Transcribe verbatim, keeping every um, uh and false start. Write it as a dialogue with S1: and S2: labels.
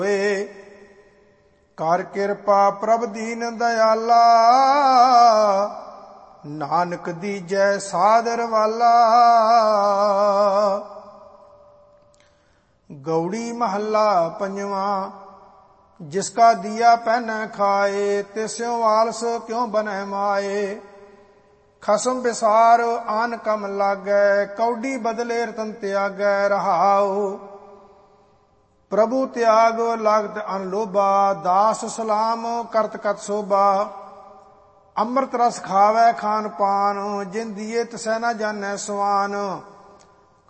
S1: ਹੋਏ। ਕਰ ਕਿਰਪਾ ਪ੍ਰਭ ਦੀਨ ਦਇਆਲਾ, ਨਾਨਕ ਦੀਜੈ ਸਾਦਰ ਵਾਲਾ। ਗੌੜੀ ਮਹੱਲਾ ਪੰਜਵਾਂ। ਜਿਸ ਕਾ ਦੀਆ ਪਹਿਨੈ ਖਾਏ, ਤਿਸਿਉ ਆਲਸ ਕਿਉ ਬਨੈ ਮਾਏ। ਖਸਮ ਵਿਸਾਰ ਆਨ ਕਮ ਲਾਗੈ, ਕੌਡੀ ਬਦਲੇ ਰਤਨ ਤਿਆਗੈ ਰਹਾਉ। ਪ੍ਰਭੂ ਤਿਆਗ ਲਾਗਤ ਅਨ ਲੋਭਾ, ਦਾਸ ਸਲਾਮ ਕਰਤ ਕਤ ਸੋਭਾ। ਅੰਮ੍ਰਿਤ ਰਸ ਖਾਵੈ ਖਾਨ ਪਾਨ, ਜਿਨ ਦੀਏ ਤਿਸੈ ਨ ਜਾਣੈ ਸਵਾਨ।